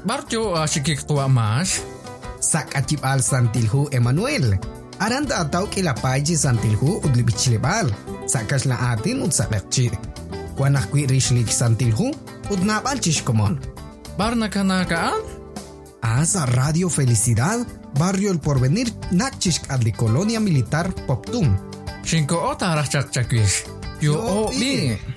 Barjo sikik tua mas. Sak acip al santilhu Emmanuel. Aranda atau kilapaji santilhu udli bicilebal. Sakas la atin ud sakakci. Kuanak kwi rishlik santilhu ud napal chishkomon. Bar nakanakaan? Asa Radio Felicidad, Barrio El Porvenir, Nachishk adli Colonia Militar Poptum. Shinko ota arach chakchakwish. Yo o bi.